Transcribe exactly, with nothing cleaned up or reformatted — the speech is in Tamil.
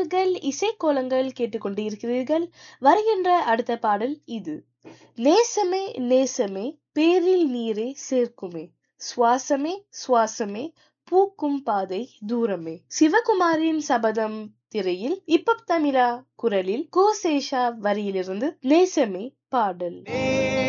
நேயர்கள் இசைக்கோலங்கள் கேட்டுக்கொண்டிருக்கிறீர்கள். வருகின்ற அடுத்த பாடல் இது. நேசமே நேசமே பேரில் நீரே சேர்க்குமே, சுவாசமே சுவாசமே பூக்கும் பாதை தூரமே. சிவகுமாரின் சபதம் திரையில் இப்பப் தமிழா குரலில் கோசேஷா வரியிலிருந்து நேசமே பாடல்.